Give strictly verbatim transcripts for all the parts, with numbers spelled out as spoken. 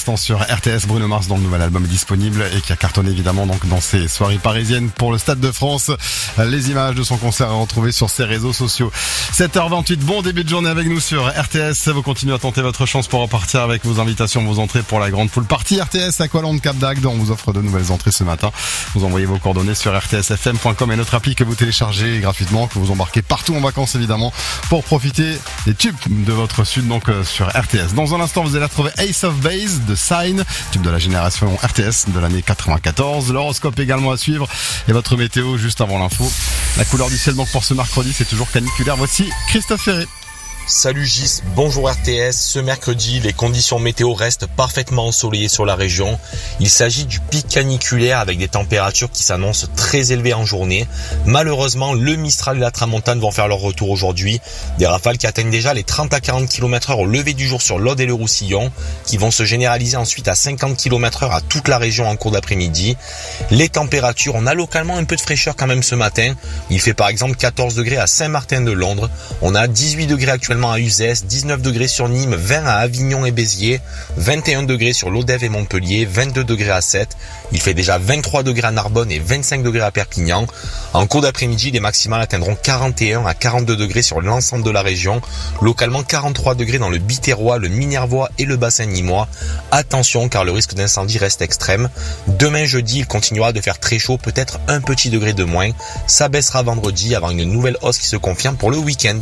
l'instant sur R T S. Bruno Mars, dont le nouvel album est disponible et qui a cartonné évidemment donc dans ses soirées parisiennes pour le Stade de France. Les images de son concert à retrouver sur ses réseaux sociaux. sept heures vingt-huit, bon début de journée avec nous sur R T S. Vous continuez à tenter votre chance pour repartir avec vos invitations, vos entrées pour la grande pool party R T S Aqualand Cap d'Agde. On vous offre de nouvelles entrées ce matin. Vous envoyez vos coordonnées sur r t s f m point com et notre appli que vous téléchargez gratuitement, que vous embarquez partout en vacances évidemment pour profiter des tubes de votre sud donc euh, sur R T S. Dans un instant, vous allez retrouver Ace of Base de Sign, tube de la génération R T S de l'année quatre-vingt-quatorze. L'horoscope également à suivre et votre météo juste avant l'info. La couleur du ciel donc pour ce mercredi, c'est toujours caniculaire. Voici Christophe Ferré. Salut Gis, bonjour R T S. Ce mercredi, les conditions météo restent parfaitement ensoleillées sur la région. Il s'agit du pic caniculaire avec des températures qui s'annoncent très élevées en journée. Malheureusement, le Mistral et la Tramontane vont faire leur retour aujourd'hui. Des rafales qui atteignent déjà les trente à quarante kilomètres heure au lever du jour sur l'Aude et le Roussillon, qui vont se généraliser ensuite à cinquante kilomètres heure à toute la région en cours d'après-midi. Les températures, on a localement un peu de fraîcheur quand même ce matin. Il fait par exemple quatorze degrés à Saint-Martin-de-Londres. On a dix-huit degrés actuellement à Uzès, dix-neuf degrés sur Nîmes, vingt à Avignon et Béziers, vingt et un degrés sur Lodève et Montpellier, vingt-deux degrés à Sète. Il fait déjà vingt-trois degrés à Narbonne et vingt-cinq degrés à Perpignan. En cours d'après-midi, les maximales atteindront quarante et un à quarante-deux degrés sur l'ensemble de la région. Localement, quarante-trois degrés dans le Biterrois, le Minervois et le bassin nîmois. Attention car le risque d'incendie reste extrême. Demain jeudi, il continuera de faire très chaud, peut-être un petit degré de moins. Ça baissera vendredi avant une nouvelle hausse qui se confirme pour le week-end.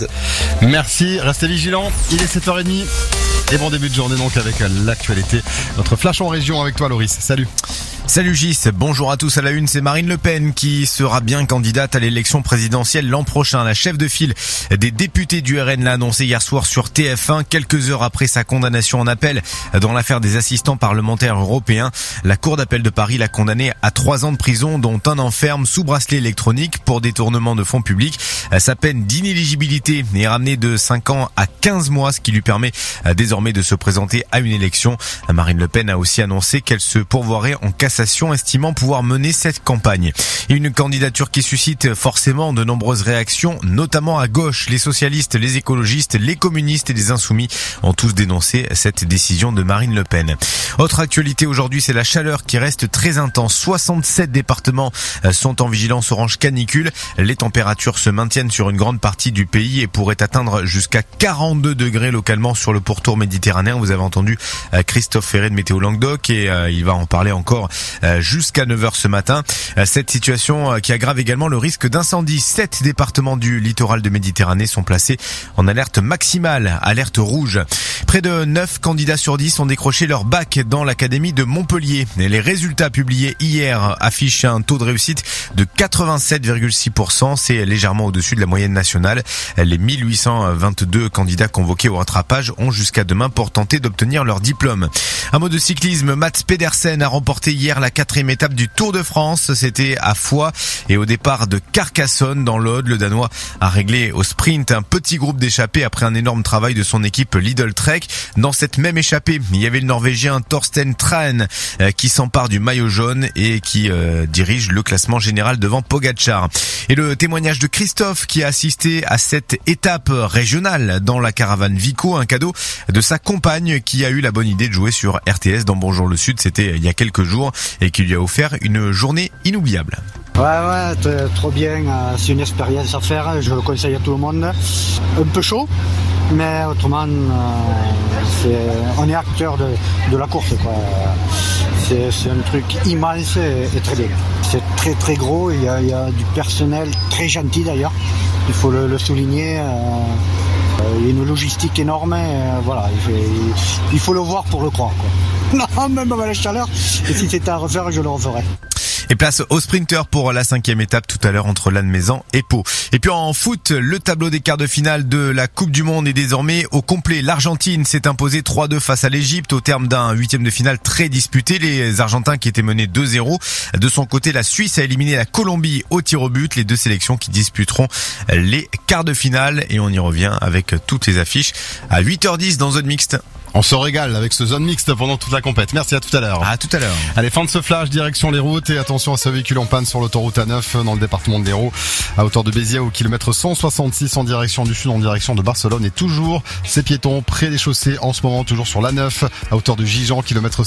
Merci, restez vigilants. Il est sept heures trente. Et bon début de journée donc avec l'actualité. Notre flash en région avec toi Loris. Salut. Salut Gis, bonjour à tous. À la une, c'est Marine Le Pen qui sera bien candidate à l'élection présidentielle l'an prochain. La chef de file des députés du R N l'a annoncé hier soir sur T F un, quelques heures après sa condamnation en appel dans l'affaire des assistants parlementaires européens. La Cour d'appel de Paris l'a condamné à trois ans de prison, dont un an ferme sous bracelet électronique pour détournement de fonds publics. Sa peine d'inéligibilité est ramenée de cinq ans à quinze mois, ce qui lui permet désormais de se présenter à une élection. Marine Le Pen a aussi annoncé qu'elle se pourvoirait en cassation, estimant pouvoir mener cette campagne. Une candidature qui suscite forcément de nombreuses réactions, notamment à gauche. Les socialistes, les écologistes, les communistes et les insoumis ont tous dénoncé cette décision de Marine Le Pen. Autre actualité aujourd'hui, c'est la chaleur qui reste très intense. soixante-sept départements sont en vigilance orange canicule. Les températures se maintiennent sur une grande partie du pays et pourraient atteindre jusqu'à quarante-deux degrés localement sur le pourtour méditerranéen. Vous avez entendu Christophe Ferré de Météo Languedoc et il va en parler encore jusqu'à neuf heures ce matin. Cette situation qui aggrave également le risque d'incendie. Sept départements du littoral de Méditerranée sont placés en alerte maximale, alerte rouge. Près de neuf candidats sur dix ont décroché leur bac dans l'académie de Montpellier. Les résultats publiés hier affichent un taux de réussite de quatre-vingt-sept virgule six pour cent. C'est légèrement au-dessus de la moyenne nationale. Les mille huit cent vingt-deux candidats convoqués au rattrapage ont jusqu'à demain pour tenter d'obtenir leur diplôme. Un mot de cyclisme, Mats Pedersen a remporté hier la quatrième étape du Tour de France. C'était à Foix et au départ de Carcassonne dans l'Aude. Le Danois a réglé au sprint un petit groupe d'échappés après un énorme travail de son équipe Lidl Trek. Dans cette même échappée, il y avait le Norvégien Thorsten Tran qui s'empare du maillot jaune et qui euh, dirige le classement général devant Pogacar. Et le témoignage de Christophe qui a assisté à cette étape régionale dans la caravane Vico, un cadeau de sa compagne qui a eu la bonne idée de jouer sur R T S dans Bonjour le Sud. C'était il y a quelques jours et qui lui a offert une journée inoubliable. Ouais, ouais, t- trop bien. Euh, c'est une expérience à faire. Je le conseille à tout le monde. Un peu chaud, mais autrement, euh, c'est, on est acteur de, de la course, quoi. C'est, c'est un truc immense et, et très bien. C'est très très gros. Il y a, il y a du personnel très gentil d'ailleurs. Il faut le, le souligner. Euh, il y a une logistique énorme. Et, euh, voilà, il faut, il faut le voir pour le croire, quoi. Non, même avec la chaleur. Et si c'était à refaire, je le referais. Et place au sprinter pour la cinquième étape tout à l'heure entre Lannemezan et Pau. Et puis en foot, le tableau des quarts de finale de la Coupe du Monde est désormais au complet. L'Argentine s'est imposée trois deux face à l'Égypte au terme d'un huitième de finale très disputé. Les Argentins qui étaient menés deux zéro. De son côté, la Suisse a éliminé la Colombie au tir au but. Les deux sélections qui disputeront les quarts de finale. Et on y revient avec toutes les affiches à huit heures dix dans Zone Mixte. On se régale avec ce zone mixte pendant toute la compète. Merci, à tout à l'heure. À tout à l'heure. Allez, fin de ce flash, direction les routes et attention à ce véhicule en panne sur l'autoroute A neuf dans le département de l'Hérault à hauteur de Béziers au kilomètre cent soixante-six en direction du sud, en direction de Barcelone et toujours ces piétons près des chaussées en ce moment, toujours sur l'A neuf à hauteur de Gijan, kilomètre